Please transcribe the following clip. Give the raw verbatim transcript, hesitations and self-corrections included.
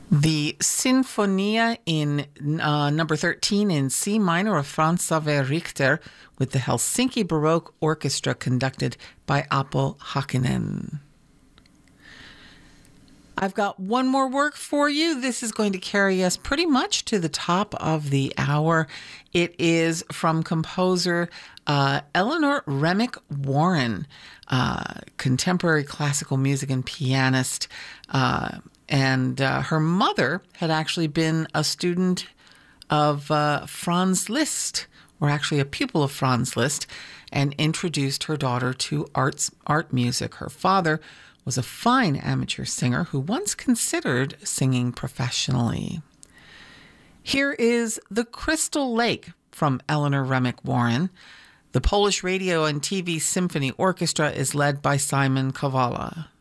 The Sinfonia in uh, number thirteen in C minor of Franz Xaver Richter with the Helsinki Baroque Orchestra conducted by Aapo Häkkinen. I've got one more work for you. This is going to carry us pretty much to the top of the hour. It is from composer uh, Eleanor Remick Warren, uh, contemporary classical music and pianist. Uh, and uh, her mother had actually been a student of uh, Franz Liszt, or actually a pupil of Franz Liszt, and introduced her daughter to arts, art music. Her father was a fine amateur singer who once considered singing professionally. Here is The Crystal Lake from Eleanor Remick Warren. The Polish Radio and T V Symphony Orchestra is led by Simon Kowala.